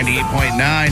98.9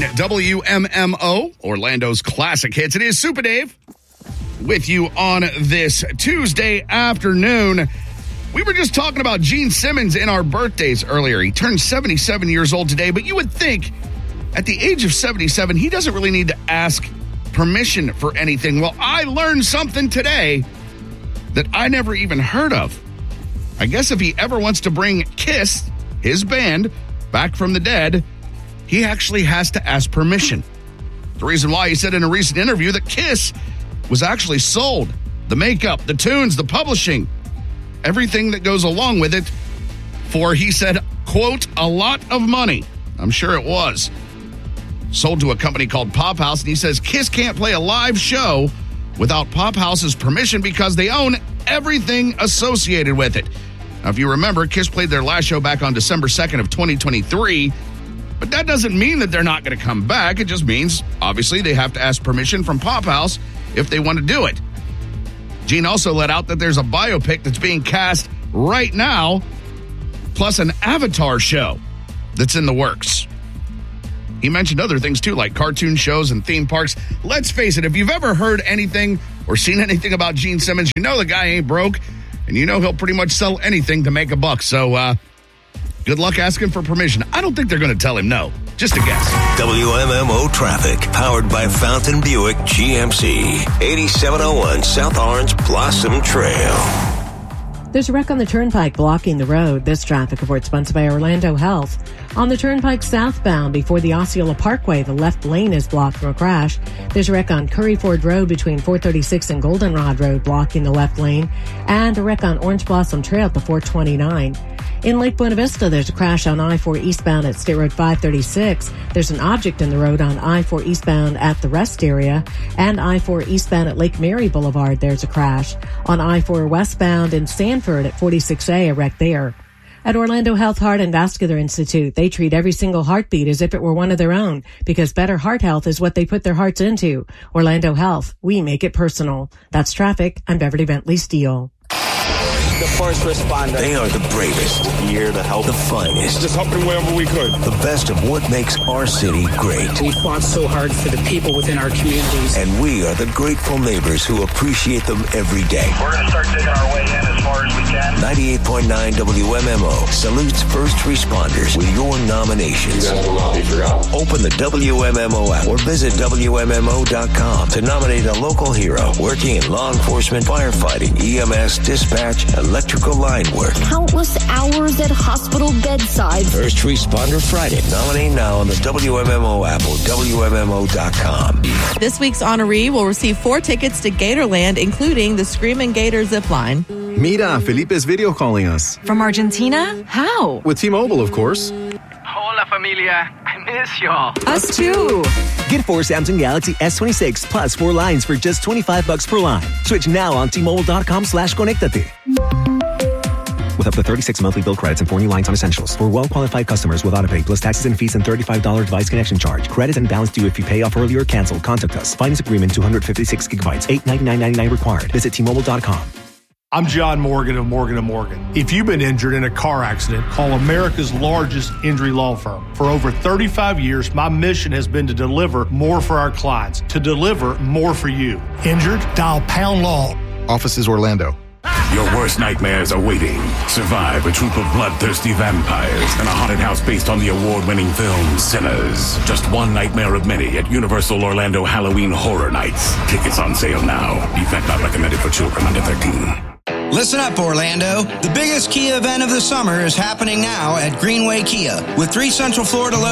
WMMO, Orlando's classic hits. It is Super Dave with you on this Tuesday afternoon. We were just talking about Gene Simmons in our birthdays earlier. He turned 77 years old today, but you would think at the age of 77, he doesn't really need to ask permission for anything. Well, I learned something today that I never even heard of. I guess if he ever wants to bring Kiss, his band, back from the dead, he actually has to ask permission. The reason why he said in a recent interview that Kiss was actually sold. The makeup, the tunes, the publishing, everything that goes along with it for, he said, quote, a lot of money. I'm sure it was. Sold to a company called Pop House, and he says Kiss can't play a live show without Pop House's permission because they own everything associated with it. Now, if you remember, Kiss played their last show back on December 2nd of 2023, but that doesn't mean that they're not going to come back. It just means, obviously, they have to ask permission from Pop House if they want to do it. Gene also let out that there's a biopic that's being cast right now, plus an Avatar show that's in the works. He mentioned other things, too, like cartoon shows and theme parks. Let's face it, if you've ever heard anything or seen anything about Gene Simmons, you know the guy ain't broke, and you know he'll pretty much sell anything to make a buck. So, good luck asking for permission. I don't think they're going to tell him no. Just a guess. WMMO Traffic, powered by Fountain Buick GMC. 8701 South Orange Blossom Trail. There's a wreck on the Turnpike blocking the road. This traffic report sponsored by Orlando Health. On the Turnpike southbound before the Osceola Parkway, the left lane is blocked from a crash. There's a wreck on Curry Ford Road between 436 and Goldenrod Road blocking the left lane. And a wreck on Orange Blossom Trail at the 429. In Lake Buena Vista, there's a crash on I-4 eastbound at State Road 536. There's an object in the road on I-4 eastbound at the rest area. And I-4 eastbound at Lake Mary Boulevard, there's a crash. On I-4 westbound in Sanford at 46A, a wreck there. At Orlando Health Heart and Vascular Institute, they treat every single heartbeat as if it were one of their own, because better heart health is what they put their hearts into. Orlando Health, we make it personal. That's traffic. I'm Beverly Bentley Steele. The first responder. They are the bravest. Here to help. The finest. Just helping wherever we could. The best of what makes our city great. We fought so hard for the people within our communities. And we are the grateful neighbors who appreciate them every day. We're going to start digging our way in as far as we can. 98.9 WMMO salutes first responders with your nominations. You guys will not be forgotten. Open the WMMO app or visit WMMO.com to nominate a local hero working in law enforcement, firefighting, EMS, dispatch, electrical line work. Countless hours at hospital bedside. First Responder Friday. Nominate now on the WMMO app or WMMO.com. This week's honoree will receive 4 tickets to Gatorland, including the Screamin' Gator Zipline. Mira, Felipe's video calling us. From Argentina? How? With T-Mobile, of course. Hola, familia. I miss y'all. Us too. Get 4 Samsung Galaxy S26 plus 4 lines for just $25 per line. Switch now on T-Mobile.com/conectate. With up to 36 monthly bill credits and 4 new lines on essentials. For well-qualified customers with autopay plus taxes and fees and $35 device connection charge. Credit and balance due if you pay off early or cancel. Contact us. Finance agreement 256 gigabytes. $899.99 required. Visit T-Mobile.com. I'm John Morgan of Morgan & Morgan. If you've been injured in a car accident, call America's largest injury law firm. For over 35 years, my mission has been to deliver more for our clients, to deliver more for you. Injured? Dial Pound Law. Offices Orlando. Your worst nightmares are waiting. Survive a troop of bloodthirsty vampires in a haunted house based on the award-winning film Sinners. Just one nightmare of many at Universal Orlando Halloween Horror Nights. Tickets on sale now. Event not recommended for children under 13. Listen up, Orlando. The biggest Kia event of the summer is happening now at Greenway Kia. With 3 Central Florida locations